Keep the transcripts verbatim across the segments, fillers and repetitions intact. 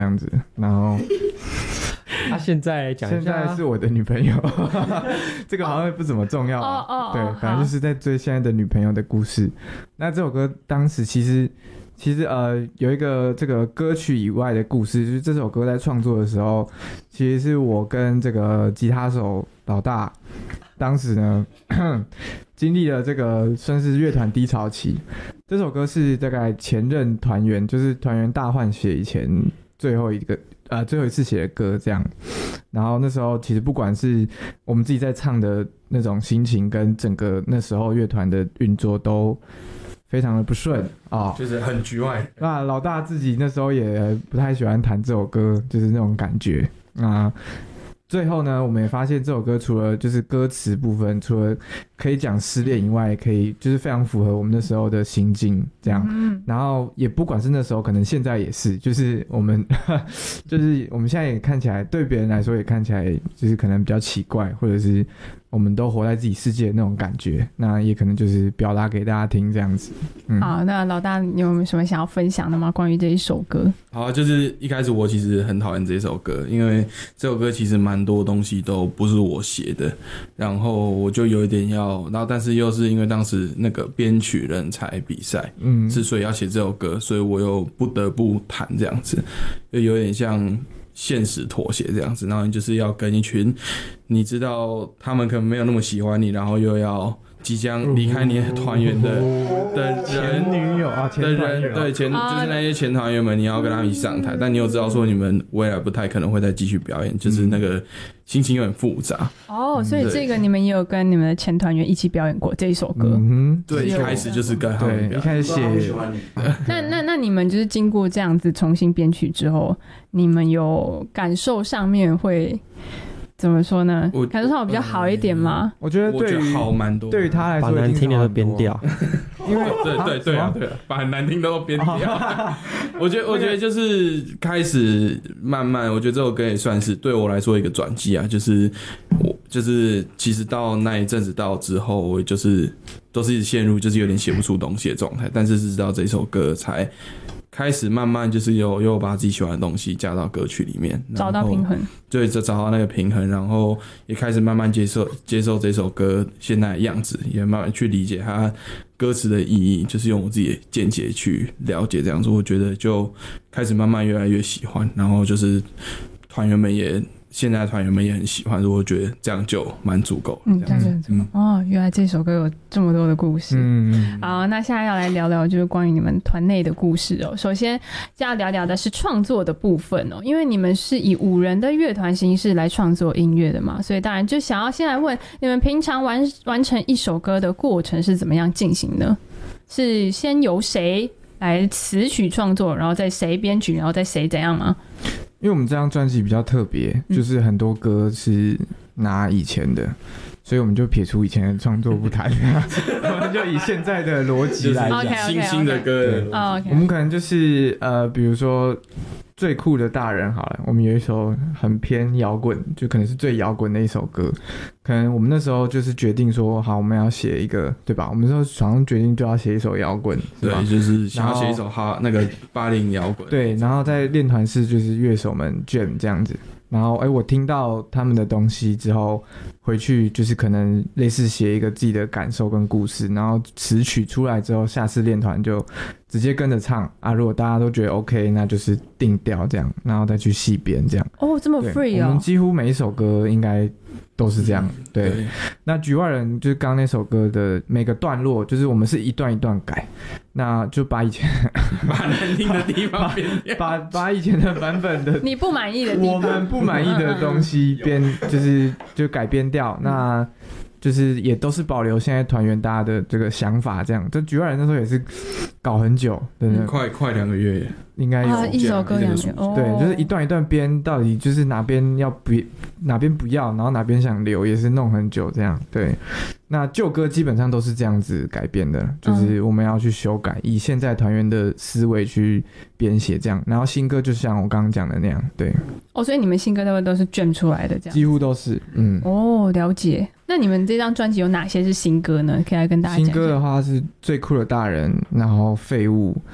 这样子，然后他、啊、现在讲一下， 现在是我的女朋友，这个好像不怎么重要、啊。 哦哦， 对，反正就是在追现在的女朋友的故事。那这首歌当时其实其实呃有一个这个歌曲以外的故事，就是这首歌在创作的时候，其实是我跟这个吉他手老大，当时呢经历了这个算是乐团低潮期。这首歌是大概前任团员，就是团员大换血以前最后一个呃最后一次写的歌这样。然后那时候其实不管是我们自己在唱的那种心情，跟整个那时候乐团的运作都非常的不顺啊、哦， 就是很局外。 那老大自己那时候也不太喜欢弹这首歌，就是那种感觉啊。最后呢，我们也发现这首歌除了就是歌词部分，除了可以讲失恋以外，可以就是非常符合我们那时候的心境这样。嗯、然后也不管是那时候，可能现在也是，就是我们就是我们现在也看起来，对别人来说也看起来就是可能比较奇怪，或者是我们都活在自己世界的那种感觉。那也可能就是表达给大家听这样子。 嗯、好，那老大你有没有什么想要分享的吗？关于这一首歌？ 好，就是一开始我其实很讨厌这首歌，因为这首歌其实蛮多东西都不是我写的，然后我就有一点要，然后但是又是因为当时那个编曲人才比赛，嗯，之所以要写这首歌，所以我又不得不弹这样子，就有点像现实妥协这样子，然后你就是要跟一群你知道他们可能没有那么喜欢你，然后又要即将离开你的团员的、哦、的人前女友啊，前团员对前就是那些前团员们，你要跟他们一起上台，但你又知道说你们未来不太可能会再继续表演，就是那个心情有点复杂。 哦，所以这个你们也有跟你们的前团员一起表演过这一首歌？ 嗯， 对，一开始就是跟他们表演， 一开始写。 那那那你们就是经过这样子重新编曲之后，你们有感受上面会？怎么说呢？感受上比较好一点吗？ 我觉得对于好蛮多， 对于他来说， 把难听的都编掉， 因为对对对啊，对啊，把很难听的都编掉。我觉得，我觉得就是开始慢慢，我觉得这首歌也算是对我来说一个转机啊。就是我就是其实到那一阵子到之后，我就是都是一直陷入就是有点写不出东西的状态，但是是直到这首歌才开始慢慢就是有有把自己喜欢的东西加到歌曲里面， 找到平衡， 对，就找到那个平衡，然后也开始慢慢接受接受这首歌现在的样子，也慢慢去理解它歌词的意义，就是用我自己的见解去了解这样子，我觉得就开始慢慢越来越喜欢，然后就是团员们也。现在团员们也很喜欢，我觉得这样就蛮足够。 嗯，这样就很足够。哦，原来这首歌有这么多的故事。嗯，好，那现在要来聊聊就是关于你们团内的故事哦。首先要聊聊的是创作的部分哦，因为你们是以五人的乐团形式来创作音乐的嘛，所以当然就想要先来问你们平常完完成一首歌的过程是怎么样进行的？是先由谁来词曲创作，然后再谁编曲，然后再谁怎样吗？ 因为我们这张专辑比较特别，就是很多歌是拿以前的，所以我们就撇除以前的创作不谈，我们就以现在的逻辑来讲， okay, okay, okay. 新兴的歌。 Oh, okay. 我们可能就是呃，比如说最酷的大人好了，我们有一首很偏摇滚，就可能是最摇滚的一首歌。可能我们那时候就是决定说，好，我们要写一个，对吧？我们那时候好像决定就要写一首摇滚， 对，就是想要写一首哈那个八零摇滚。 对，然后在练团室就是乐手们 jam 这样子。然后，哎，我听到他们的东西之后，回去就是可能类似写一个自己的感受跟故事，然后词曲出来之后，下次练团就直接跟着唱啊。如果大家都觉得 OK， 那就是定调这样，然后再去细编这样。 哦，这么 free 哦！ 我们几乎每一首歌应该都是这样。对，对那局外人就是刚刚那首歌的每个段落，就是我们是一段一段改，那就把以前把难听的地方编掉， 把把以前的版本的你不满意的地方， 我们不满意的东西编，就是就改编掉。那就是也都是保留现在团员大家的这个想法，这样。这局外人那时候也是搞很久，真的、 嗯、快快两个月， 应该有、 啊、一首歌两个月， 对，就是一段一段编，到底就是哪边要不哪边不要，然后哪边想留，也是弄很久这样。对，那旧歌基本上都是这样子改编的，就是我们要去修改，以现在团员的思维去编写这样。然后新歌就像我刚刚讲的那样，对。 哦，所以你们新歌都都是卷出来的这样？ 几乎都是，嗯。 哦，了解。那你们这张专辑有哪些是新歌呢？可以来跟大家讲一下。 新歌的话是最酷的大人，然后废物，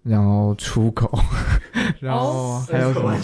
然后出口，然后还有什么？